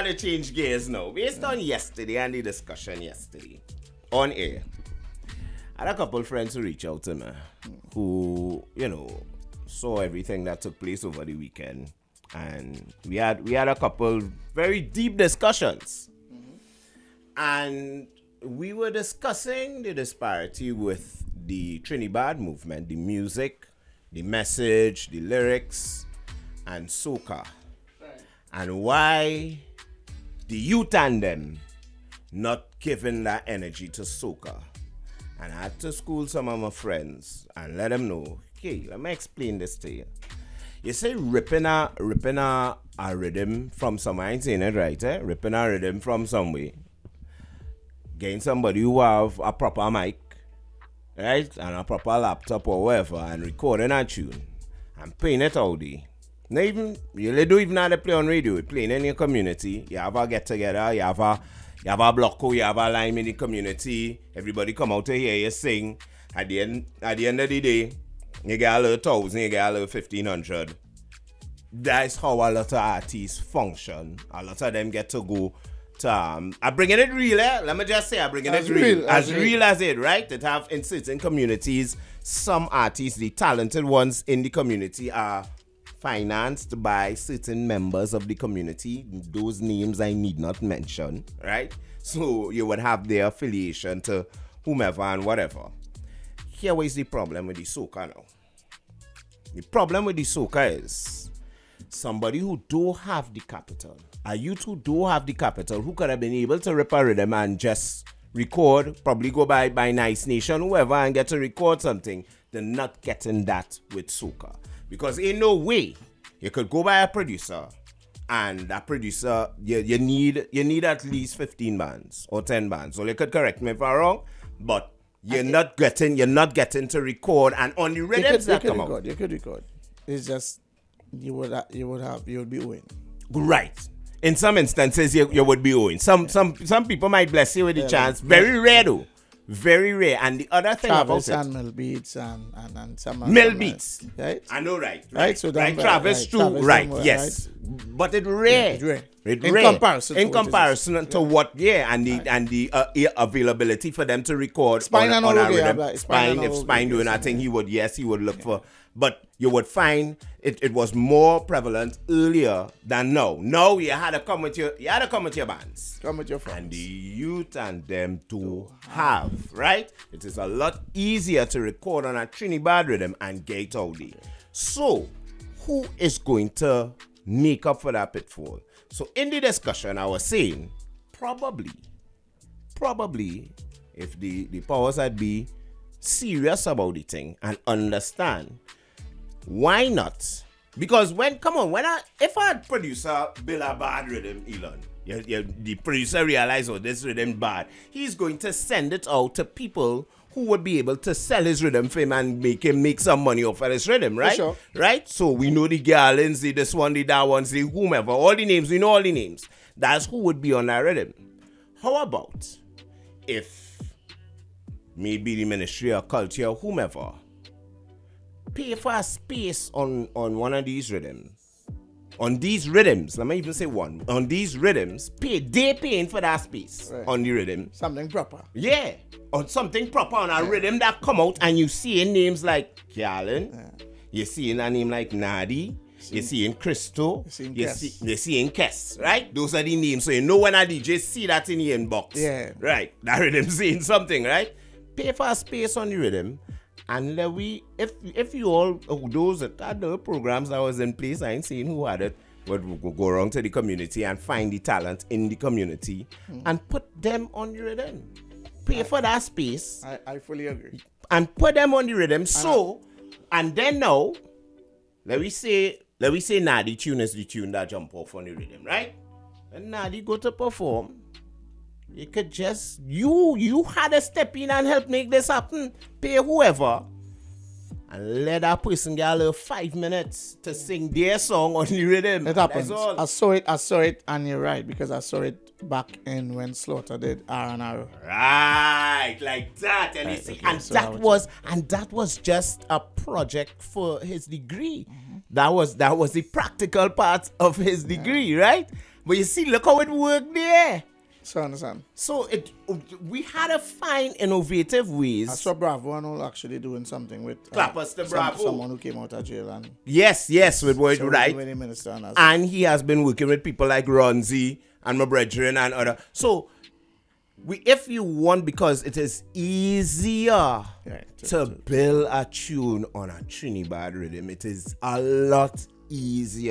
to change gears now. Based on yesterday and the discussion yesterday on air, I had a couple friends who reached out to me who, saw everything that took place over the weekend. And we had a couple very deep discussions. And we were discussing the disparity with the Trinidad movement, the music, the message, the lyrics, and soca. Right. And why the youth and them not giving that energy to soca. And I had to school some of my friends and let them know, okay, let me explain this to you. You say ripping a rhythm from somewhere, I ain't saying it right, ripping a rhythm from somewhere. Getting somebody who have a proper mic, right, and a proper laptop or whatever, and recording a tune and playing it all day. Not even, you don't even have to play on radio. You're playing in your community. You have a get together. You have a block, you have a lime in the community. Everybody come out to hear you sing. At the end of the day, you get a little 1,000, you get a little 1,500. That's how a lot of artists function. A lot of them get to go. I'm bringing it real, Let me just say, I'm bringing it real. As real as it, right? That have in certain communities, some artists, the talented ones in the community, are financed by certain members of the community. Those names I need not mention, right? So you would have their affiliation to whomever and whatever. Here is the problem with the soca now. The problem with the soca is somebody who don't have the capital, a youth who don't have the capital, who could have been able to rip a rhythm and just record, probably go by Nice Nation, whoever, and get to record something, they're not getting that with soca. Because in no way you could go by a producer, and that producer, you need at least 15 bands or 10 bands. So you could correct me if I'm wrong, but you're not getting to record, and on the rhythms that come out. You could record. It's just you would be owing. Right. In some instances, you would be owing. Some people might bless you with the chance. Very rare though. Very rare. And the other thing Travis about it. and Mill Beats and some. Mill Beats. Right? I know, right. So right. Travis too. Right. Yes. Right? But it's rare. It's rare. In comparison to what, and the availability for them to record Spine on a rhythm. Like Spine doing that thing, he would look for. But you would find it was more prevalent earlier than now. Now you had to come with your bands. Come with your friends. And the youth and them to have, right? It is a lot easier to record on a Trinidad rhythm and get out there. So, who is going to make up for that pitfall? So in the discussion, I was saying, probably, if the powers that be serious about the thing and understand, why not? Because if a producer build a bad rhythm, Elon, the producer realize, this rhythm bad, he's going to send it out to people who would be able to sell his rhythm for him and make some money off of his rhythm, right? Sure. Right? So we know the Garlands, this one, the that ones, the whomever, all the names, we know all the names. That's who would be on that rhythm. How about if maybe the Ministry of Culture or whomever pay for a space on one of these rhythms? On these rhythms, let me even say one. On these rhythms, they're paying for that space on the rhythm. Something proper. Yeah. On something proper, on a rhythm that come out, and you see names like Kialan, you see a name like Nadi, you see in Christo, you see in Kess, right? Those are the names. So you know when a DJ see that in the inbox. Yeah. Right. That rhythm saying something, right? Pay for a space on the rhythm. And if you all, those that had the programs that was in place, I ain't saying who had it, would go around to the community and find the talent in the community and put them on the rhythm. Pay for that space. I fully agree. And put them on the rhythm. And then now, let me say Nadi tune is the tune that jump off on the rhythm, right? And Nadi go to perform. You could just, you had to step in and help make this happen. Pay whoever. And let that person get a little 5 minutes to sing their song on the rhythm. It happens. I saw it, and you're right, because I saw it back in when Slaughter did R&R. Right, like that. And you see, that was just a project for his degree. Mm-hmm. That was the practical part of his degree, right? But you see, look how it worked there. So understand. So we had to find innovative ways. I saw Bravo and all actually doing something with Clappers to Bravo. someone who came out of jail and Yes, with what right. with the minister and And he has been working with people like Ronzi and my brethren and other. So if you want, because it is easier to build a tune on a Trinidad rhythm, it is a lot easier.